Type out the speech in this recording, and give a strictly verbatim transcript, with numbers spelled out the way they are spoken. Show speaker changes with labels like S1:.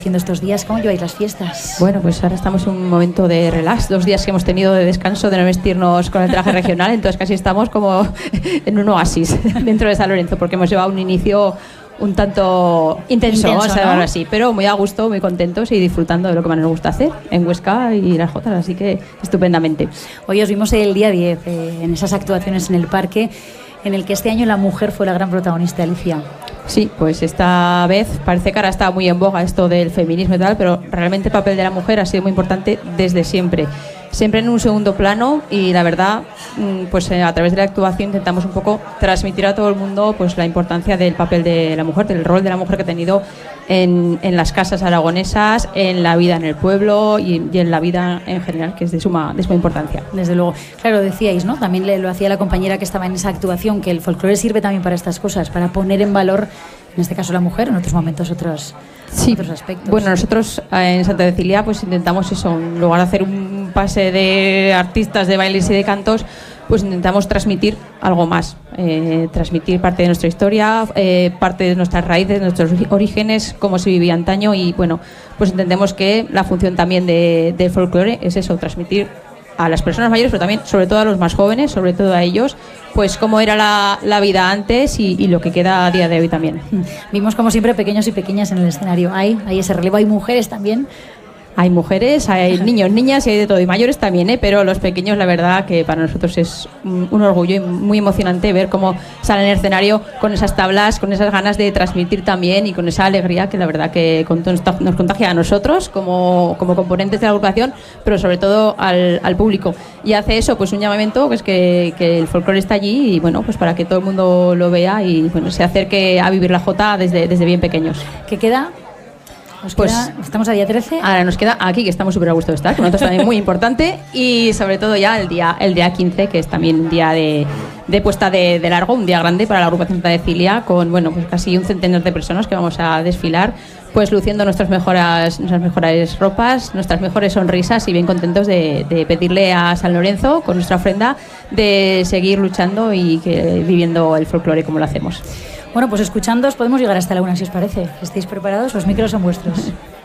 S1: haciendo estos días? ¿Cómo lleváis las fiestas?
S2: Bueno, pues ahora estamos en un momento de relax, dos días que hemos tenido de descanso, de no vestirnos con el traje regional, entonces casi estamos como en un oasis dentro de San Lorenzo, porque hemos llevado un inicio un tanto intenso,
S1: Intenso,
S2: vamos a
S1: ¿no?
S2: llamarlo así, pero muy a gusto, muy contentos y disfrutando de lo que más nos gusta hacer en Huesca y las Jotas, así que estupendamente.
S1: Hoy os vimos el día diez eh, en esas actuaciones en el parque, en el que este año la mujer fue la gran protagonista, Alicia.
S2: Sí, pues esta vez parece que ahora está muy en boga esto del feminismo y tal, pero realmente el papel de la mujer ha sido muy importante desde siempre. Siempre en un segundo plano y la verdad, pues a través de la actuación intentamos un poco transmitir a todo el mundo pues la importancia del papel de la mujer, del rol de la mujer que ha tenido en, en las casas aragonesas, en la vida en el pueblo y, y en la vida en general, que es de suma, de suma importancia.
S1: Desde luego. Claro, decíais, ¿no? También le, lo hacía la compañera que estaba en esa actuación, que el folclore sirve también para estas cosas, para poner en valor, en este caso la mujer, en otros momentos otros,
S2: sí.
S1: otros aspectos.
S2: Bueno, nosotros en Santa Cecilia pues intentamos eso, en lugar de hacer un pase de artistas de bailes y de cantos, pues intentamos transmitir algo más, eh, transmitir parte de nuestra historia, eh, parte de nuestras raíces, nuestros orígenes, cómo se vivía antaño y bueno, pues entendemos que la función también de, del folclore es eso, transmitir a las personas mayores, pero también sobre todo a los más jóvenes, sobre todo a ellos, pues cómo era la, la vida antes y, y lo que queda a día de hoy también.
S1: Vimos como siempre pequeños y pequeñas en el escenario. Hay, hay ese relevo, hay mujeres también.
S2: Hay mujeres, hay niños, niñas y hay de todo, y mayores también, ¿eh? Pero los pequeños, la verdad que para nosotros es un, un orgullo y muy emocionante ver cómo salen en el escenario con esas tablas, con esas ganas de transmitir también y con esa alegría que la verdad que nos contagia a nosotros como, como componentes de la agrupación, pero sobre todo al, al público. Y hace eso, pues un llamamiento, pues que, que el folclore está allí y bueno, pues para que todo el mundo lo vea y bueno, se acerque a vivir la Jota desde, desde bien pequeños.
S1: ¿Qué queda? Nos
S2: pues
S1: queda, estamos a día trece.
S2: Ahora nos queda aquí, que estamos súper a gusto de estar, que nosotros también muy importante, y sobre todo ya el día el día quince, que es también un día de, de puesta de, de largo, un día grande para la agrupación Santa Cecilia, con bueno, pues casi un centenar de personas que vamos a desfilar, pues luciendo nuestras mejores, nuestras mejores ropas, nuestras mejores sonrisas y bien contentos de, de pedirle a San Lorenzo, con nuestra ofrenda, de seguir luchando y que, viviendo el folclore como lo hacemos.
S1: Bueno, pues escuchándoos podemos llegar hasta la una, si os parece. ¿Estáis preparados? Los micros son vuestros.